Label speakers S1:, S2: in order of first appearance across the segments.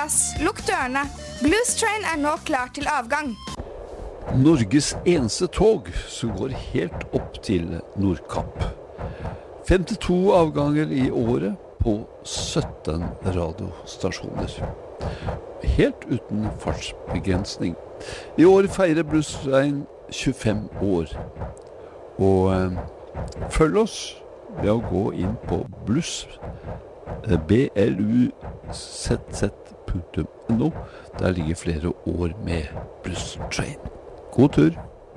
S1: plass, lukk dørene. Blues Train nå klar til avgang.
S2: Norges eneste tog som går helt opp til Nordkapp. 52 avganger i året på 17 radiostasjoner. Helt uten fartsbegrensning. I år feirer Blues Train 25 år. Og følg oss ved å gå inn på bluzz.no. Der ligger flere år med Blues Train. God tur!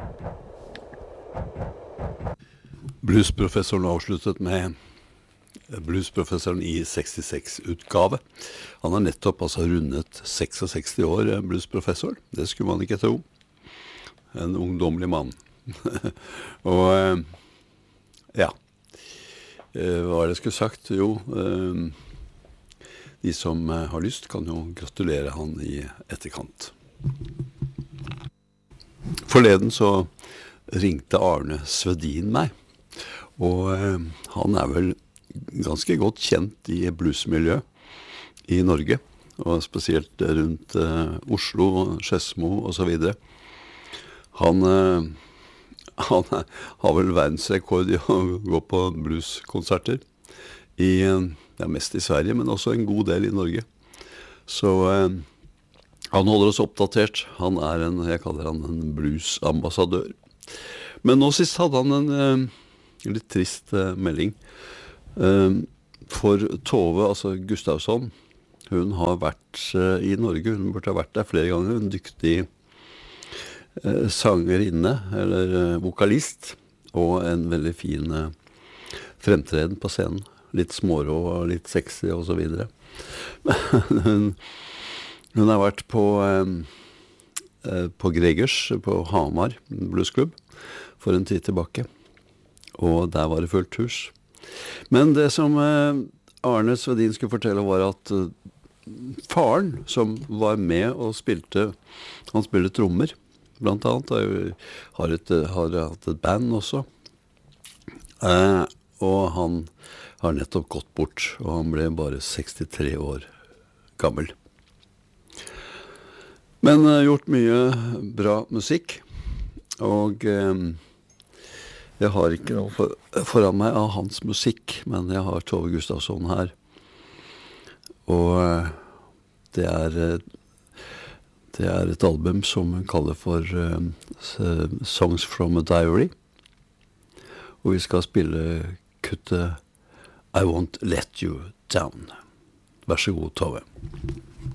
S2: Bluesprofessoren avsluttet med bluesprofessoren i 66-utgave. Han har nettopp rundet 66 år, bluesprofessor. Det skulle man ikke tro. En ungdomlig mann. Og ja, hva er det jeg skulle sagt? Jo, de som har lyst kan jo gratulere han i etterkant. Forleden så ringte Arne Svedin meg, og han er vel ganske godt kjent i bluesmiljø i Norge, og spesielt rundt Oslo, Skedsmo og så videre. Han har vel verdensrekord i å gå på blueskonserter, mest i Sverige, men også en god del i Norge. Så han holder oss oppdatert. Han er jeg kaller han en bluesambassadør. Men nå sist hadde han en litt trist melding. For Tove, altså Gustavsson, hun har vært i Norge, hun burde ha vært der flere ganger, en dyktig sangerinne, eller vokalist, og en veldig fin fremtreden på scenen. Litt smårå og litt sexy og så videre. Hun har vært på Gregers, på Hamar bluesklubb, for en tid tilbake. Og der var det fullt hus. Men det som Arne Svedin skulle fortelle var at faren som var med og spilte, han spilte trommer, blant annet, har hatt et band også. Og han har nettopp gått bort, og han ble bare 63 år gammel. Men gjort mye bra musikk, og jeg har ikke noe foran meg av hans musikk, men jeg har Tove Gustavsson her. Og det er et album som hun kaller for Songs from a Diary. Og vi skal spille kuttet I Won't Let You Down. Vær så god, Tove.